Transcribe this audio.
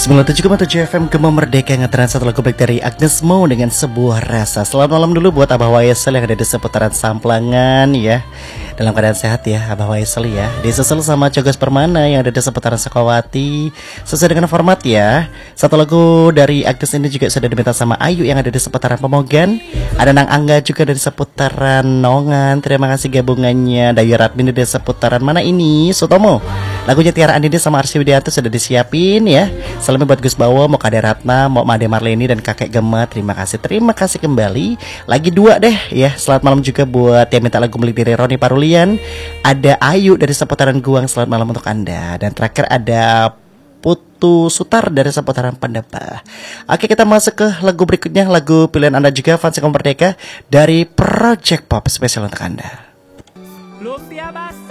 97,7 FM Gema Merdeka yang ngetrend satu lagu baik dari Agnes Mo dengan sebuah rasa. Selamat malam dulu buat Abah Waisel yang ada di seputaran Samplangan ya. Dalam keadaan sehat ya Abah Waisel ya. Disusul sama Cogas Permana yang ada di seputaran Sukawati. Sesuai dengan format ya. Satu lagu dari Agnes ini juga sudah diminta sama Ayu yang ada di seputaran Pemogan. Ada Nang Angga juga dari seputaran Nongan. Terima kasih gabungannya. Dayu Radmin dari seputaran mana ini? Sutomo. Lagunya Tiara Andini sama Arsy Widianto sudah disiapin ya. Salamnya buat Gus Bawo, mau Kade Ratna, mau Made Marleni dan Kakek Gema. Terima kasih kembali. Lagi dua deh ya. Selamat malam juga buat yang minta lagu milik dari Roni Parulian. Ada Ayu dari seputaran Guang, selamat malam untuk Anda. Dan terakhir ada Putu Sutar dari seputaran Pandapa. Oke, kita masuk ke lagu berikutnya. Lagu pilihan Anda juga, Fans Gema Merdeka dari Project Pop spesial untuk Anda. Lumpia Basah.